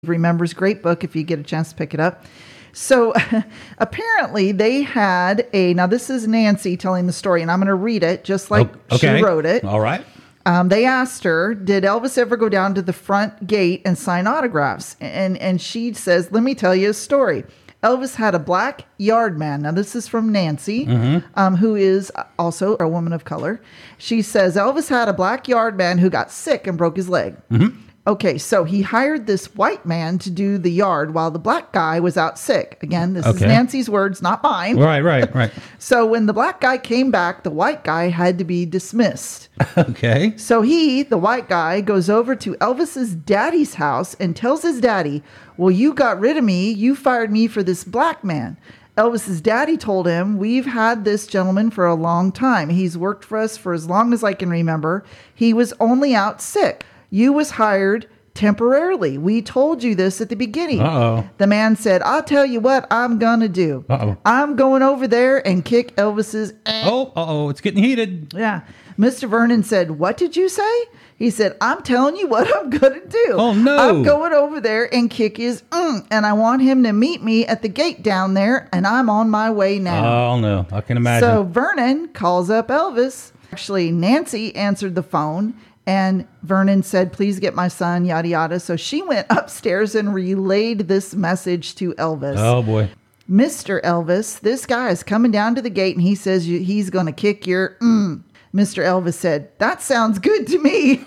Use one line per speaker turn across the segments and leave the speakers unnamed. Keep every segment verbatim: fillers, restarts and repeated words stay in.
Remembers. Great book if you get a chance to pick it up. So apparently they had a, now this is Nancy telling the story, and I'm going to read it just like
okay.
she wrote it.
All right.
Um, they asked her, did Elvis ever go down to the front gate and sign autographs? And, and she says, let me tell you a story. Elvis had a black yard man. Now, this is from Nancy, mm-hmm. um, who is also a woman of color. She says, Elvis had a black yard man who got sick and broke his leg. Mm-hmm. Okay, so he hired this white man to do the yard while the black guy was out sick. Again, this okay. is Nancy's words, not mine.
Right, right, right.
So when the black guy came back, the white guy had to be dismissed.
Okay.
So he, the white guy, goes over to Elvis's daddy's house and tells his daddy, well, you got rid of me. You fired me for this black man. Elvis's daddy told him, we've had this gentleman for a long time. He's worked for us for as long as I can remember. He was only out sick. You was hired temporarily. We told you this at the beginning.
Uh-oh.
The man said, I'll tell you what I'm going to do.
Uh-oh.
I'm going over there and kick Elvis's ass.
Oh, uh-oh, it's getting heated.
Yeah. Mister Vernon said, what did you say? He said, I'm telling you what I'm going to do.
Oh, no.
I'm going over there and kick his mm, and I want him to meet me at the gate down there, and I'm on my way now.
Oh, no. I can imagine.
So Vernon calls up Elvis. Actually, Nancy answered the phone. And Vernon said, please get my son, yada, yada. So she went upstairs and relayed this message to Elvis.
Oh, boy.
Mister Elvis, this guy is coming down to the gate and he says he's going to kick your mm. Mister Elvis said, that sounds good to me.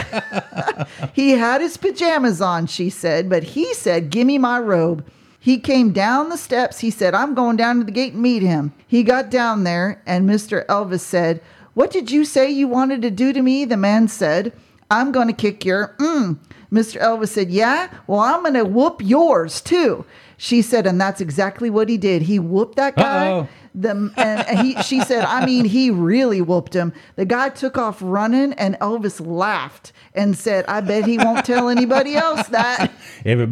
He had his pajamas on, she said, but he said, give me my robe. He came down the steps. He said, I'm going down to the gate and meet him. He got down there and Mister Elvis said, what did you say you wanted to do to me? The man said, I'm going to kick your mm. Mister Elvis said, yeah, well, I'm going to whoop yours too. She said, and that's exactly what he did. He whooped that guy.
Uh-oh.
The, and he, she said, I mean, he really whooped him. The guy took off running and Elvis laughed and said, I bet he won't tell anybody else that.
Everybody